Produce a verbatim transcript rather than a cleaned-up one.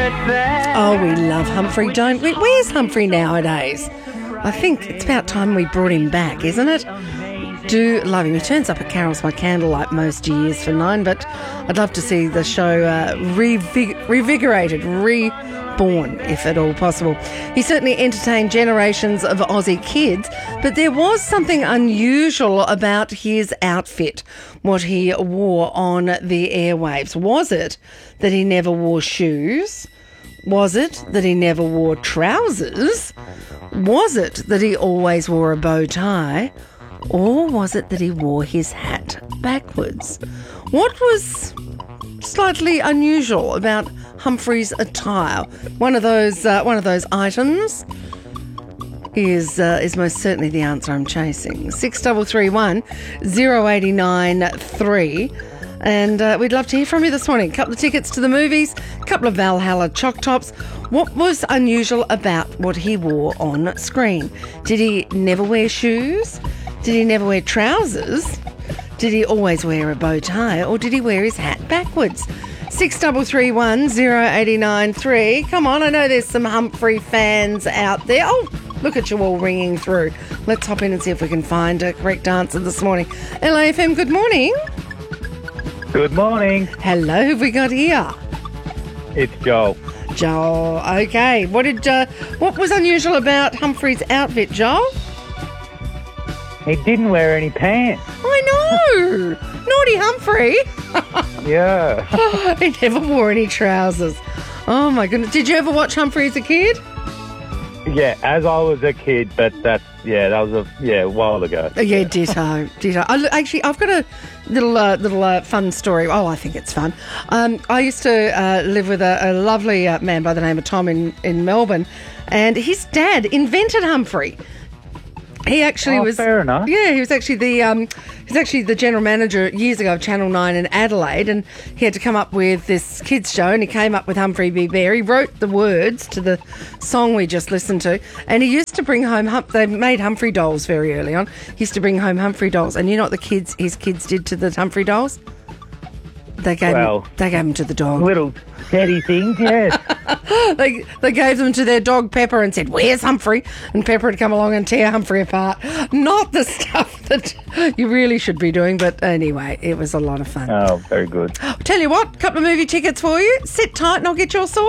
Oh, we love Humphrey, don't we? Where's Humphrey nowadays? I think it's about time we brought him back, isn't it? Do love him. He turns up at Carols by Candlelight most years for nine, but I'd love to see the show uh, revig- revigorated, reborn, if at all possible. He certainly entertained generations of Aussie kids, but there was something unusual about his outfit, what he wore on the airwaves. Was it that he never wore shoes? Was it that he never wore trousers? Was it that he always wore a bow tie? Or was it that he wore his hat backwards? What was slightly unusual about Humphrey's attire? One of those, uh, one of those items is uh, is most certainly the answer I'm chasing. Six double three one zero eighty nine three. And uh, we'd love to hear from you this morning. A couple of tickets to the movies, a couple of Valhalla Choc Tops. What was unusual about what he wore on screen? Did he never wear shoes? Did he never wear trousers? Did he always wear a bow tie? Or did he wear his hat backwards? Six double three one zero eighty nine three. Come on, I know there's some Humphrey fans out there. Oh, look at you all ringing through. Let's hop in and see if we can find a correct answer this morning. L A F M, good morning. Good morning. Hello, who have we got here? It's Joel. Joel, okay. What did uh, what was unusual about Humphrey's outfit, Joel? He didn't wear any pants. I know. Naughty Humphrey. Yeah. He never wore any trousers. Oh my goodness. Did you ever watch Humphrey as a kid? Yeah, as I was a kid, but that's, yeah, that was a, yeah, a while ago. Yeah, ditto, ditto. I, actually, I've got a little uh, little uh, fun story. Oh, I think it's fun. Um, I used to uh, live with a, a lovely uh, man by the name of Tom in, in Melbourne, and his dad invented Humphrey. He actually oh, was fair enough. Yeah, he was actually the um, he was actually the general manager years ago of Channel nine in Adelaide, and he had to come up with this kids show, and he came up with Humphrey B. Bear. He wrote the words to the song we just listened to, and he used to bring home. Hum- they made Humphrey dolls very early on. He used to bring home Humphrey dolls, and you know what the kids his kids did to the Humphrey dolls? They gave well, them, they gave them to the dog. Little teddy things, yes. They they gave them to their dog Pepper and said, "Where's Humphrey?" And Pepper would come along and tear Humphrey apart. Not the stuff that you really should be doing, but anyway, it was a lot of fun. Oh, very good. I'll tell you what, couple of movie tickets for you. Sit tight and I'll get your sorted.